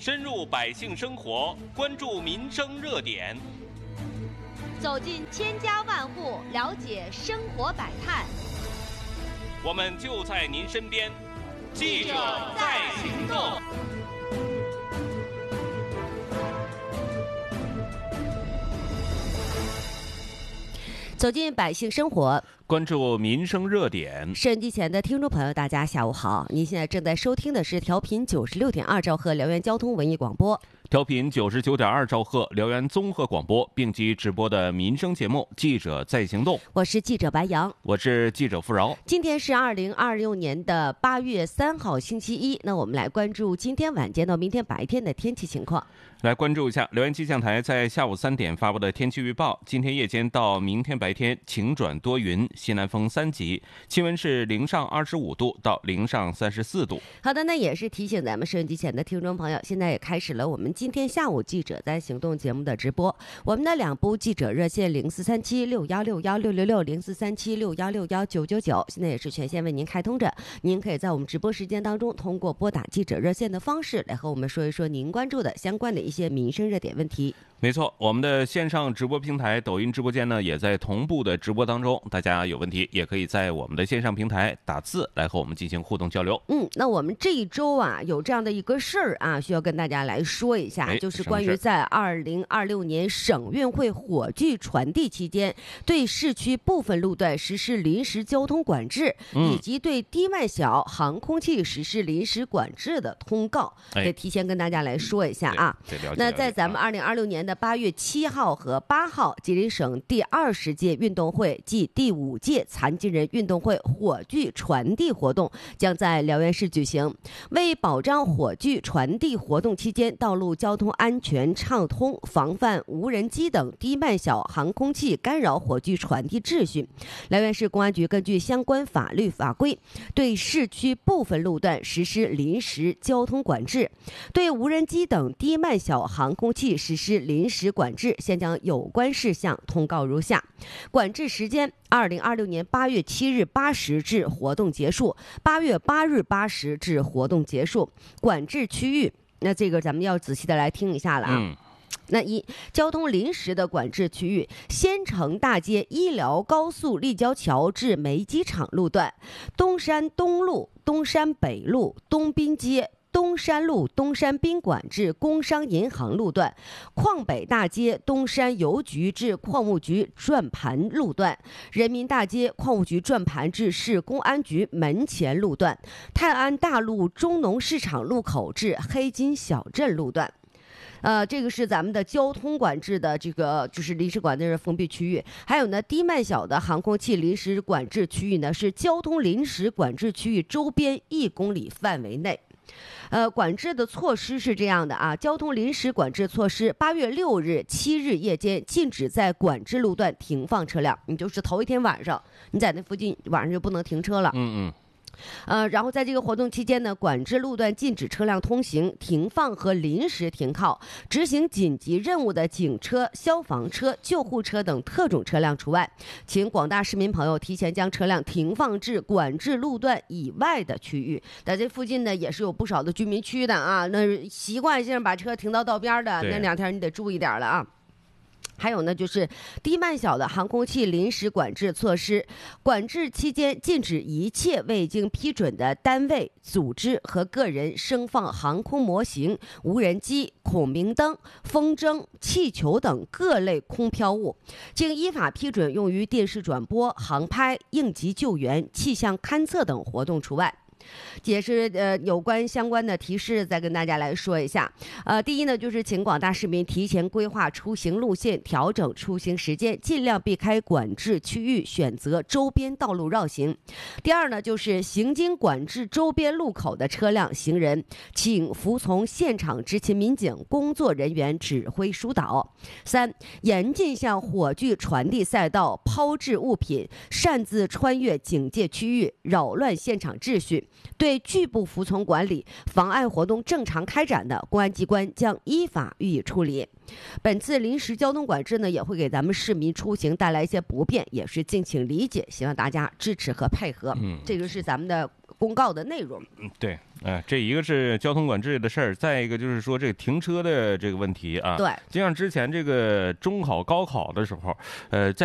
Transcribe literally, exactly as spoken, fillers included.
深入百姓生活，关注民生热点， 走进千家万户，了解生活百态。 我们就在您身边，记者在行动。 走进百姓生活， 关注民生热点。 收音机前的听众朋友，大家下午好！您现在正在收听的是调频九十六点二兆赫辽源交通文艺广播， 调频九十九点二兆赫辽源综合广播并机直播的民生节目《记者在行动》。 我是记者白杨， 我是记者付饶。 今天是二零二六年的八月三号，星期一。那我们来关注今天晚间到明天白天的天气情况。 来关注一下辽源气象台在下午三点发布的天气预报。今天夜间到明天白天晴转多云，西南风三级，气温是零上二十五度到零上三十四度。 好的，那也是提醒咱们收音机前的听众朋友，现在也开始了我们今天下午记者在行动节目的直播。我们的两部记者热线零四三七六幺六幺六六六零四三七六幺六幺九九九，现在也是全线为您开通着。您可以在我们直播时间当中，通过拨打记者热线的方式来和我们说一说您关注的相关的一些民生热点问题。 没错，我们的线上直播平台抖音直播间呢，也在同步的直播当中。大家有问题也可以在我们的线上平台打字来和我们进行互动交流。 嗯，那我们这一周啊，有这样的一个事儿啊，需要跟大家来说一下，就是关于在二零二六年省运会火炬传递期间，对市区部分路段实施临时交通管制， 嗯、 以及对低慢小航空器实施临时管制的通告，得、哎、提前跟大家来说一下啊。那在咱们二零二六年的八月七号和八号，吉林省第二十届运动会暨第五届残疾人运动会火炬传递活动将在辽源市举行。为保障火炬传递活动期间道路交通安全畅通，防范无人机等低慢小航空器干扰火炬传递秩序，辽源市公安局根据相关法律法规，对市区部分路段实施临时交通管制，对无人机等低慢小航空器实施临时管制。现将有关事项通告如下：管制时间二零二六年八月七日八时至活动结束，八月八日八时至活动结束。管制区域，那这个咱们要仔细的来听一下了啊。嗯那一，交通临时的管制区域：仙城大街医疗高速立交桥至煤机厂路段，东山东路、东山北路、东滨街、东山路东山宾馆至工商银行路段，矿北大街东山邮局至矿务局转盘路段，人民大街矿务局转盘至市公安局门前路段，泰安大路中农市场路口至黑金小镇路段。呃，这个是咱们的交通管制的这个就是临时管制封闭区域。还有呢，低慢小的航空器临时管制区域呢，是交通临时管制区域周边一公里范围内。呃，管制的措施是这样的啊，交通临时管制措施：八月六日、七日夜间禁止在管制路段停放车辆，你就是头一天晚上你在那附近晚上就不能停车了。 嗯嗯。 呃，然后在这个活动期间呢，管制路段禁止车辆通行、停放和临时停靠，执行紧急任务的警车、消防车、救护车等特种车辆除外。请广大市民朋友提前将车辆停放至管制路段以外的区域。在这附近呢，也是有不少的居民区的啊，那习惯性把车停到道边的，那两天你得注意点了啊。还有呢，就是低慢小的航空器临时管制措施，管制期间禁止一切未经批准的单位、组织和个人升放航空模型、无人机、孔明灯、风筝、气球等各类空飘物，经依法批准用于电视转播、航拍、应急救援、气象勘测等活动除外。也是呃有关相关的提示，再跟大家来说一下。呃，第一呢，就是请广大市民提前规划出行路线，调整出行时间，尽量避开管制区域，选择周边道路绕行。第二呢，就是行经管制周边路口的车辆、行人，请服从现场执勤民警工作人员指挥疏导。三，严禁向火炬传递赛道抛掷物品，擅自穿越警戒区域，扰乱现场秩序。对拒不服从管理、妨碍活动正常开展的，公安机关将依法予以处理。本次临时交通管制呢，也会给咱们市民出行带来一些不便，也是敬请理解，希望大家支持和配合。嗯，这个是咱们的公告的内容。 嗯，对。 哎，这一个是交通管制的事儿，再一个就是说这个停车的这个问题啊。 对， 就像之前这个中考、高考的时候，呃，在